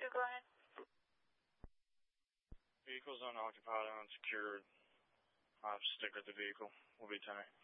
2, go ahead. Vehicle's unoccupied and unsecured. I'll have to stick with the vehicle. We'll be 10.